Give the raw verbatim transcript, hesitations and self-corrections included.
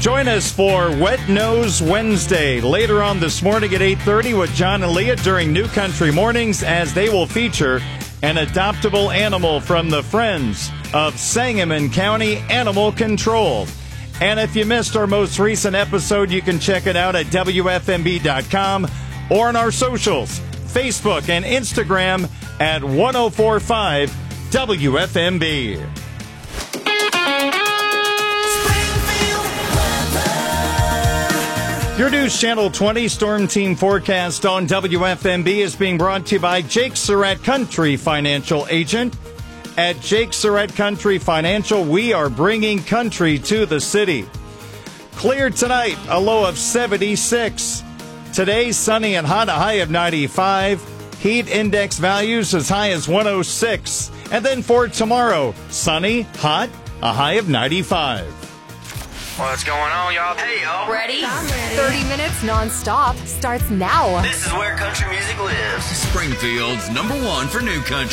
Join us for Wet Nose Wednesday later on this morning at eight thirty with John and Leah during New Country Mornings, as they will feature an adoptable animal from the Friends of Sangamon County Animal Control. And if you missed our most recent episode, you can check it out at W F M B dot com or on our socials, Facebook and Instagram at one oh four point five W F M B. Your News Channel twenty Storm Team forecast on W F M B is being brought to you by Jake Surratt Country Financial Agent. At Jake Surratt Country Financial, we are bringing country to the city. Clear tonight, a low of seventy-six. Today, sunny and hot, a high of ninety-five. Heat index values as high as one oh six. And then for tomorrow, sunny, hot, a high of ninety-five. What's going on, y'all? Hey, y'all. Ready? ready? thirty minutes non-stop starts now. This is where country music lives. Springfield's number one for new country.